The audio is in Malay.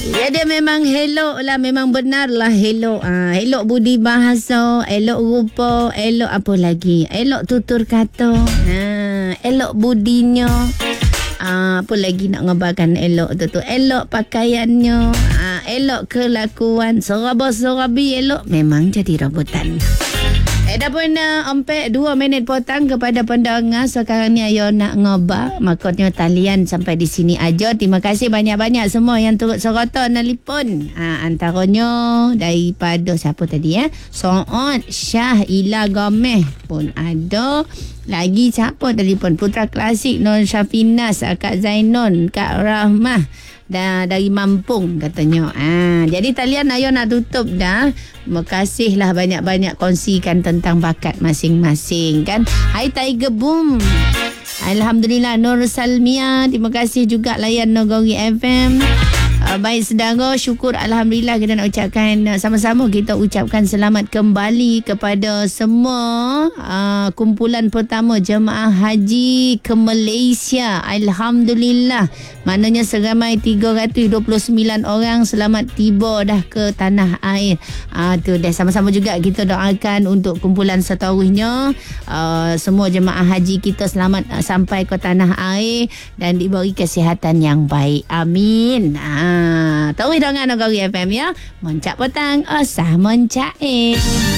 Ya, dia memang elok lah, memang benar lah elok. Elok budi bahasa, elok rupa, elok apa lagi? Elok tutur kata, elok budinya. Apa lagi nak ngabarkan elok tu? Elok pakaiannya, elok kelakuan, sorabi elok, memang jadi rebutan. Dah pun 2 minit potong kepada pendengar. Sekarang ni ayo nak ngobar. Makanya talian sampai di sini aja. Terima kasih banyak-banyak semua yang turut serta nelipon. Antaranya daripada siapa tadi So'od Syah Ila Gomeh pun ada. Lagi siapa telefon? Putra Klasik Nur Syafinas, Kak Zainun, Kak Rahmah dari Mampung katanya. Jadi talian ayo nak tutup dah. Makasihlah banyak-banyak kongsikan tentang bakat masing-masing kan. Hai Tiger Boom. Alhamdulillah. Nur Salmia, terima kasih juga layan Nogori FM. Baik saudara, syukur Alhamdulillah kita nak ucapkan sama-sama, kita ucapkan selamat kembali kepada semua kumpulan pertama jemaah haji ke Malaysia. Alhamdulillah, maknanya seramai 329 orang selamat tiba dah ke tanah air. Tu dah sama-sama juga kita doakan untuk kumpulan seterusnya. Semua jemaah haji kita selamat sampai ke tanah air dan diberi kesihatan yang baik. Amin. Tahu dengan Nogari FM ya. Moncak petang, osah moncak